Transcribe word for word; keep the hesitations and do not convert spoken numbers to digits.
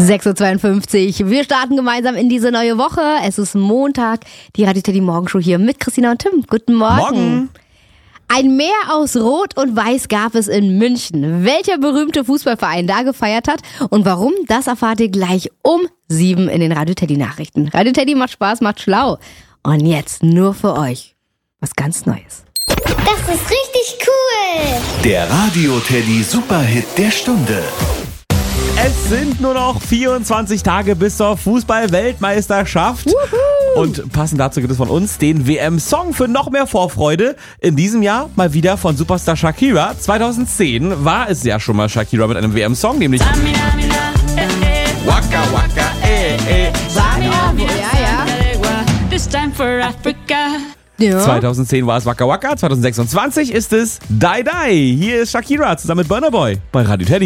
sechs Uhr zweiundfünfzig. Wir starten gemeinsam in diese neue Woche. Es ist Montag. Die Radio Teddy Morgenshow hier mit Christina und Tim. Guten Morgen. Morgen. Ein Meer aus Rot und Weiß gab es in München. Welcher berühmte Fußballverein da gefeiert hat und warum, das erfahrt ihr gleich um sieben in den Radio Teddy Nachrichten. Radio Teddy macht Spaß, macht schlau. Und jetzt nur für euch was ganz Neues. Das ist richtig cool. Der Radio Teddy Superhit der Stunde. Es sind nur noch vierundzwanzig Tage bis zur Fußball-Weltmeisterschaft. Wuhu. Und passend dazu gibt es von uns den W M-Song für noch mehr Vorfreude. In diesem Jahr mal wieder von Superstar Shakira. zweitausendzehn war es ja schon mal Shakira mit einem W M-Song, nämlich Waka Waka eh eh. Ja, ja. This time for Africa. Ja. zweitausendzehn war es Waka Waka, zweitausendsechsundzwanzig ist es Die Die. Hier ist Shakira zusammen mit Burna Boy bei Radio Teddy.